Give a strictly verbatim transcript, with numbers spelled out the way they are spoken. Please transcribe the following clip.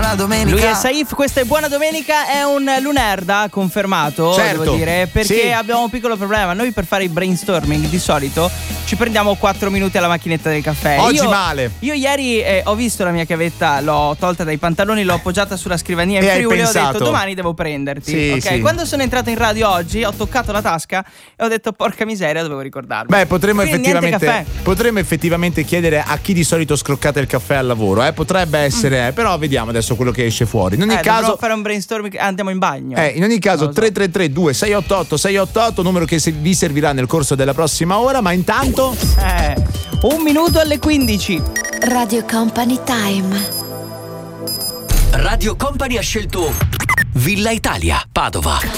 buona domenica. Lui è Saif, questa è Buona Domenica, è un lunarda confermato, certo, devo dire, perché sì. abbiamo un piccolo problema. Noi per fare il brainstorming di solito ci prendiamo quattro minuti alla macchinetta del caffè. Oggi io, male. Io ieri eh, ho visto la mia chiavetta, l'ho tolta dai pantaloni, l'ho appoggiata sulla scrivania in E hai Friuli e ho pensato? detto domani devo prenderti. Sì, ok, sì. quando sono entrato in radio oggi ho toccato la tasca e ho detto porca miseria, dovevo ricordarmi. Beh, potremmo Quindi niente effettivamente caffè. potremmo effettivamente chiedere a chi di solito scroccate il caffè al lavoro, eh? Potrebbe essere, mm. però vediamo adesso quello che esce fuori. In ogni eh, caso fare un brainstorming, andiamo in bagno. Eh, in ogni caso Non lo so. tre tre tre due sei otto otto sei otto otto, numero che se- vi servirà nel corso della prossima ora, ma intanto Eh, un minuto alle quindici. Radio Company Time. Radio Company ha scelto Villa Italia, Padova.